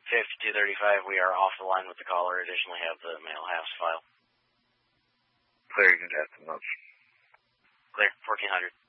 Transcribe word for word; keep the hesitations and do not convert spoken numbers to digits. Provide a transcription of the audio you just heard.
fifty-two thirty-five, we are off the line with the caller. Additionally, have the mail halves file. Clear, you can have some notes. Clear, fourteen hundred.